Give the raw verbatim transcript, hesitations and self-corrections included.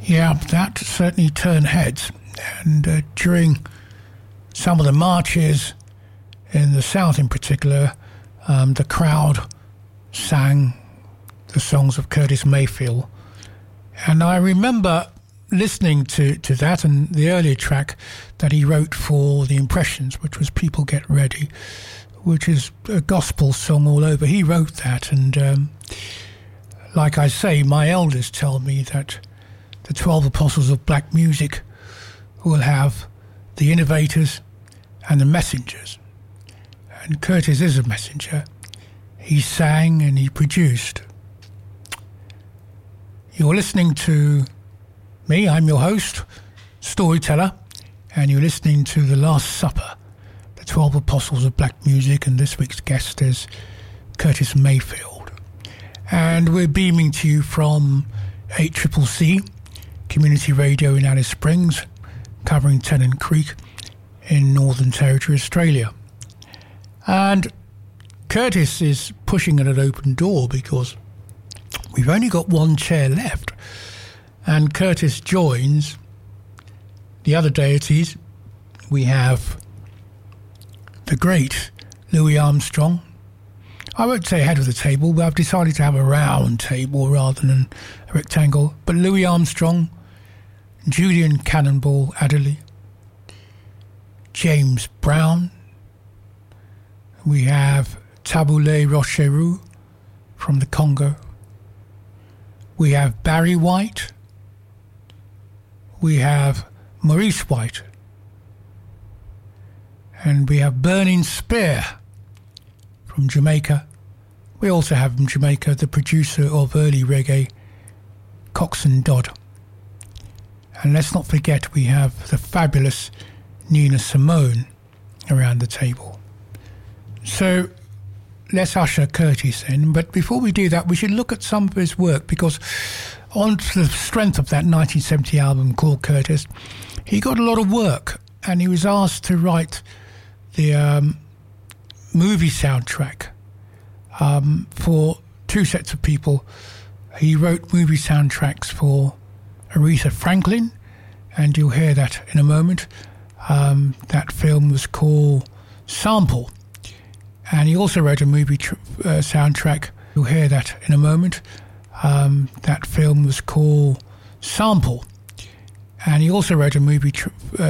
Yeah, that certainly turned heads. And uh, during some of the marches in the South in particular, um, the crowd sang the songs of Curtis Mayfield. And I remember listening to, to that and the earlier track that he wrote for The Impressions, which was People Get Ready, which is a gospel song all over. He wrote that, and um, like I say, my elders tell me that the twelve apostles of black music will have the innovators and the messengers. And Curtis is a messenger. He sang and he produced. You're listening to me, I'm your host, storyteller, and you're listening to The Last Supper, the twelve apostles of black music, and this week's guest is Curtis Mayfield. And we're beaming to you from eight C C C, Community Radio in Alice Springs, covering Tennant Creek in Northern Territory, Australia. And Curtis is pushing at an open door because we've only got one chair left. And Curtis joins the other deities. We have the great Louis Armstrong. I won't say head of the table, but I've decided to have a round table rather than a rectangle. But Louis Armstrong, Julian Cannonball Adderley, James Brown. We have Taboulé Rocheroux from the Congo. We have Barry White. We have Maurice White. And we have Burning Spear from Jamaica. We also have from Jamaica the producer of early reggae, Coxsone Dodd. And let's not forget we have the fabulous Nina Simone around the table. So let's usher Curtis in. But before we do that, we should look at some of his work, because on the strength of that nineteen seventy album called Curtis, he got a lot of work, and he was asked to write the um, movie soundtrack um, for two sets of people. He wrote movie soundtracks for Aretha Franklin, and you'll hear that in a moment. Um, that film was called Sample. And he also wrote a movie tr- uh, soundtrack. You'll hear that in a moment. Um, that film was called Sample. And he also wrote a movie tr- uh,